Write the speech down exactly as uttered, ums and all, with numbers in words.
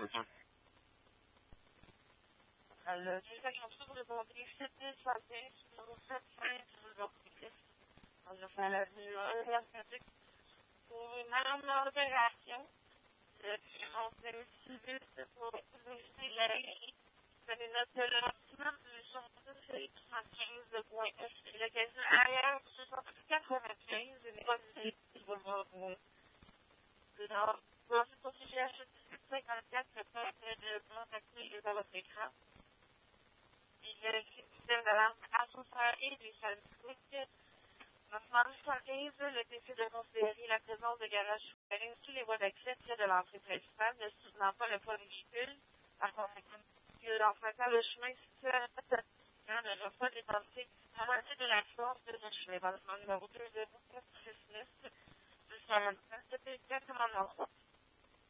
Le deuxième jour de mon sept soixante, numéro sept cinq de l'Orchidis. Je fais l'avenue Université pour une même opération. Je suis rentrée civil pour vérifier la c'est les notes de lancement du centre de soixante-quinze de point F. Et le casino arrière du centre quatre-vingt-quinze, une bonne série qui va voir. Alors, voici pour que j'ai acheté cinquante-quatre peut-être de contacter dans votre écran. Il y a le système d'alarme ascenseur et du salon. Maintenant, soixante-quinze, le défi de considérer la présence de garages souterrains sous les voies d'accès près de l'entrée principale, ne soutenant pas le poids du véhicule. Par conséquent, l'emprunteur le chemin situé à la ne doit pas dépasser la moitié de la force de son chemin. Événement numéro deux zéro quatre six neuf, deux cent vingt-sept, c'était exactement dans